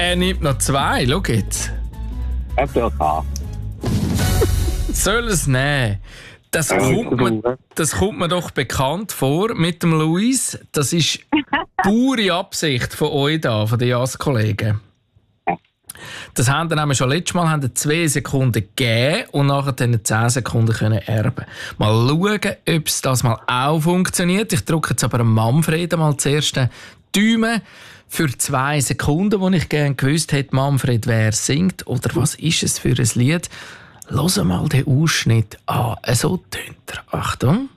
Er nimmt noch 2, schau jetzt. Okay. Soll es nehmen? Das kommt mir doch bekannt vor mit dem Luis. Das ist pure Absicht von euch da, von den JAS-Kollegen. Das haben wir nämlich schon letztes Mal 2 Sekunden gegeben und nachher dann 10 Sekunden können erben. Mal schauen, ob es das mal auch funktioniert. Ich drücke jetzt aber Manfred mal das erste Daumen für 2 Sekunden, wo ich gerne gewusst hätte, Manfred, wer singt oder was ist es für ein Lied. Hör mal den Ausschnitt an. So tönt er. Achtung.